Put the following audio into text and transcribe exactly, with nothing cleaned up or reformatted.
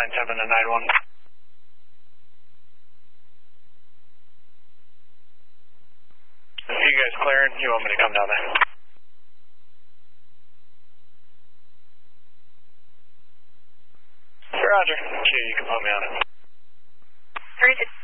nine seven to nine one. If you guys clearing, you want me to come down there? Roger. Q, you can put me on it. three six.